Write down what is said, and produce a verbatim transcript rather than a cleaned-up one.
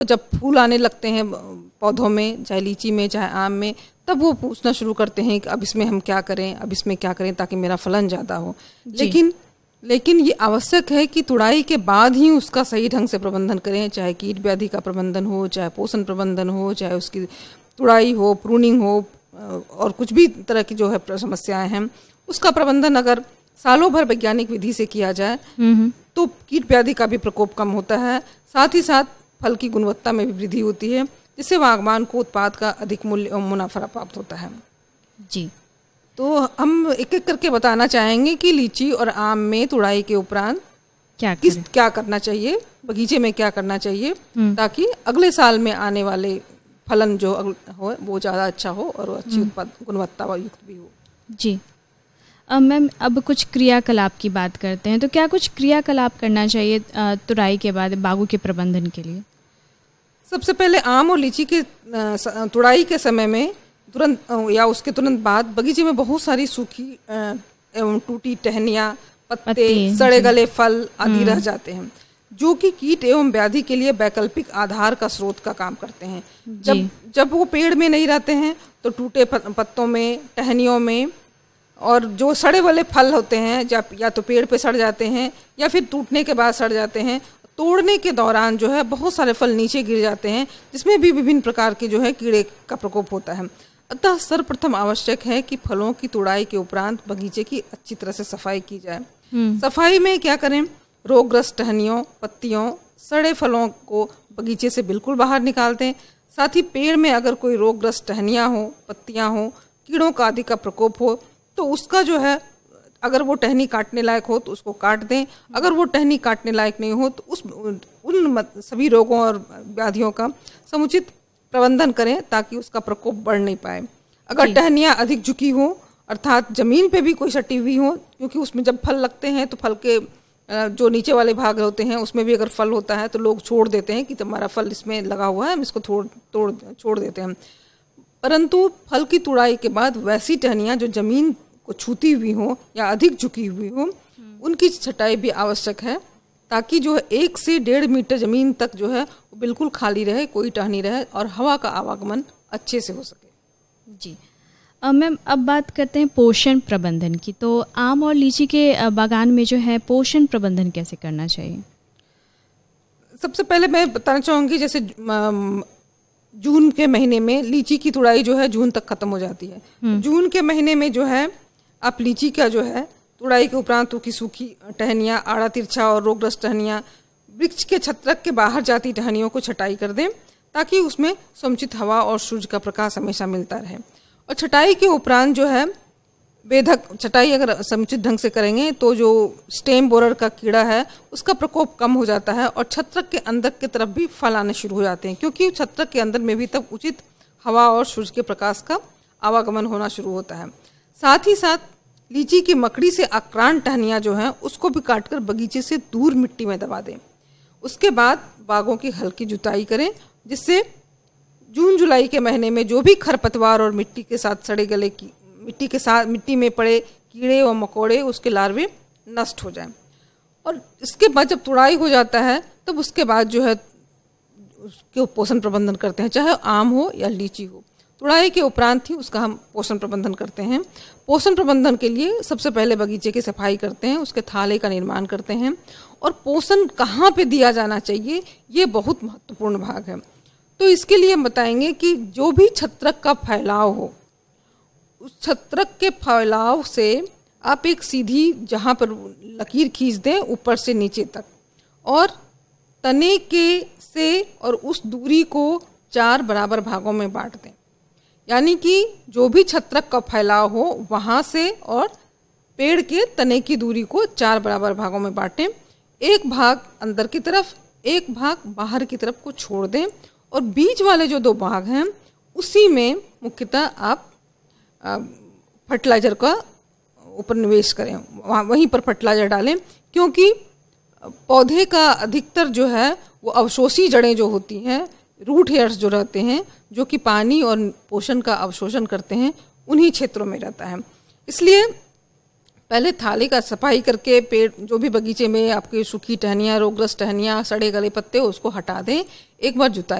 जब फूल आने लगते हैं पौधों में, चाहे लीची में चाहे आम में, तब वो पूछना शुरू करते हैं कि अब इसमें हम क्या करें, अब इसमें क्या करें ताकि मेरा फलन ज़्यादा हो। लेकिन लेकिन ये आवश्यक है कि तुड़ाई के बाद ही उसका सही ढंग से प्रबंधन करें, चाहे कीट व्याधि का प्रबंधन हो, चाहे पोषण प्रबंधन हो, चाहे उसकी तुड़ाई हो, प्रूनिंग हो, और कुछ भी तरह की जो है समस्याएं हैं, उसका प्रबंधन अगर सालों भर वैज्ञानिक विधि से किया जाए तो कीट व्याधि का भी प्रकोप कम होता है। साथ ही साथ फल की गुणवत्ता में भी वृद्धि होती है, जिससे बागवान को उत्पाद का अधिक मूल्य और मुनाफा प्राप्त होता है। जी, तो हम एक एक करके बताना चाहेंगे कि लीची और आम में तुड़ाई के उपरांत क्या किस क्या करना चाहिए, बगीचे में क्या करना चाहिए, ताकि अगले साल में आने वाले फलन जो हो वो ज़्यादा अच्छा हो और अच्छी उत्पाद गुणवत्ता युक्त भी हो। जी मैम, अब कुछ क्रियाकलाप की बात करते हैं, तो क्या कुछ क्रियाकलाप करना चाहिए तुड़ाई के बाद बागों के प्रबंधन के लिए? सबसे पहले आम और लीची के तुड़ाई के समय में तुरंत या उसके तुरंत बाद बगीचे में बहुत सारी सूखी एवं टूटी टहनियाँ, पत्ते, सड़े गले फल आदि रह जाते हैं, जो कि कीट एवं व्याधि के लिए वैकल्पिक आधार का स्रोत का काम करते हैं। जब जब वो पेड़ में नहीं रहते हैं तो टूटे पत्तों में, टहनियों में, और जो सड़े वाले फल होते हैं या तो पेड़ पे सड़ जाते हैं या फिर टूटने के बाद सड़ जाते हैं, तोड़ने के दौरान जो है बहुत सारे फल नीचे गिर जाते हैं, जिसमें भी विभिन्न प्रकार के जो है कीड़े का प्रकोप होता है। अतः सर्वप्रथम आवश्यक है कि फलों की तुड़ाई के उपरांत बगीचे की अच्छी तरह से सफाई की जाए। सफाई में क्या करें, रोगग्रस्त टहनियों, पत्तियों, सड़े फलों को बगीचे से बिल्कुल बाहर निकाल दें। साथ ही पेड़ में अगर कोई रोगग्रस्त टहनियाँ हो, पत्तियाँ हो, कीड़ों का आदि का प्रकोप हो तो उसका जो है, अगर वो टहनी काटने लायक हो तो उसको काट दें, अगर वो टहनी काटने लायक नहीं हो तो उस उन सभी रोगों और व्याधियों का समुचित प्रबंधन करें ताकि उसका प्रकोप बढ़ नहीं पाए। अगर टहनियाँ अधिक झुकी हो, अर्थात जमीन पे भी कोई सटी हुई हो, क्योंकि उसमें जब फल लगते हैं तो फल के जो नीचे वाले भाग होते हैं उसमें भी अगर फल होता है तो लोग छोड़ देते हैं कि तुम्हारा फल इसमें लगा हुआ है, हम इसको थोड़ तोड़ छोड़ देते हैं। परंतु फल की तुड़ाई के बाद वैसी टहनियाँ जो जमीन को छूती हुई हो या अधिक झुकी हुई हो, उनकी छटाई भी आवश्यक है, ताकि जो है एक से डेढ़ मीटर जमीन तक जो है वो बिल्कुल खाली रहे, कोई टहनी रहे और हवा का आवागमन अच्छे से हो सके। जी मैम, अब बात करते हैं पोषण प्रबंधन की। तो आम और लीची के बागान में जो है पोषण प्रबंधन कैसे करना चाहिए? सबसे पहले मैं बताना चाहूँगी, जैसे जून के महीने में लीची की तुड़ाई जो है जून तक खत्म हो जाती है। जून के महीने में जो है आप लीची का जो है तुड़ाई के उपरांत की सूखी टहनियाँ, आड़ा तिरछा और रोगग्रस्त टहनियाँ, वृक्ष के छत्रक के बाहर जाती टहनियों को छटाई कर दें ताकि उसमें समुचित हवा और सूर्य का प्रकाश हमेशा मिलता रहे। और छटाई के उपरांत जो है बेधक छटाई अगर समुचित ढंग से करेंगे तो जो स्टेम बोरर का कीड़ा है उसका प्रकोप कम हो जाता है और छत्रक के अंदर की तरफ भी फल आने शुरू हो जाते हैं, क्योंकि छत्रक के अंदर में भी तब उचित हवा और सूर्य के प्रकाश का आवागमन होना शुरू होता है। साथ ही साथ लीची की मकड़ी से आक्रांत टहनियाँ जो हैं उसको भी काटकर बगीचे से दूर मिट्टी में दबा दें। उसके बाद बागों की हल्की जुताई करें, जिससे जून जुलाई के महीने में जो भी खरपतवार और मिट्टी के साथ सड़े गले की मिट्टी के साथ मिट्टी में पड़े कीड़े और मकोड़े, उसके लार्वे नष्ट हो जाएं। और इसके बाद जब तुड़ाई हो जाता है तब उसके बाद जो है उसके पोषण प्रबंधन करते हैं, चाहे आम हो या लीची हो। तुड़ाई के उपरांत ही उसका हम पोषण प्रबंधन करते हैं। पोषण प्रबंधन के लिए सबसे पहले बगीचे की सफाई करते हैं, उसके थाले का निर्माण करते हैं, और पोषण कहाँ पे दिया जाना चाहिए ये बहुत महत्वपूर्ण भाग है। तो इसके लिए हम बताएंगे कि जो भी छत्रक का फैलाव हो, उस छत्रक के फैलाव से आप एक सीधी जहाँ पर लकीर खींच दें ऊपर से नीचे तक, और तने के से और उस दूरी को चार बराबर भागों में बांट दें। यानी कि जो भी छत्रक का फैलाव हो वहाँ से और पेड़ के तने की दूरी को चार बराबर भागों में बांटें। एक भाग अंदर की तरफ, एक भाग बाहर की तरफ को छोड़ दें, और बीच वाले जो दो भाग हैं उसी में मुख्यतः आप फर्टिलाइज़र का ऊपर निवेश करें, वहाँ वहीं पर फर्टिलाइज़र डालें, क्योंकि पौधे का अधिकतर जो है वो अवशोषी जड़ें जो होती हैं, रूट हेयर्स जो रहते हैं, जो कि पानी और पोषण का अवशोषण करते हैं, उन्हीं क्षेत्रों में रहता है। इसलिए पहले थाली का सफाई करके पेड़ जो भी बगीचे में आपके सूखी टहनियाँ, रोगग्रस्त टहनियाँ, सड़े गले पत्ते उसको हटा दें। एक बार जुताई